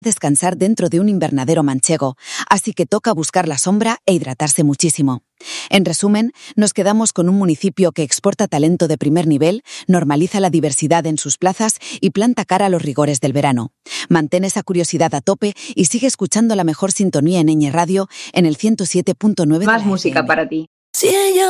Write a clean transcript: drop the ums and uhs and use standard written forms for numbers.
descansar dentro de un invernadero manchego, así que toca buscar la sombra e hidratarse muchísimo. En resumen, nos quedamos con un municipio que exporta talento de primer nivel, normaliza la diversidad en sus plazas y planta cara a los rigores del verano. Mantén esa curiosidad a tope y sigue escuchando la mejor sintonía en Ñ Radio en el 107.9 de Más la música FM. para ti. Si ella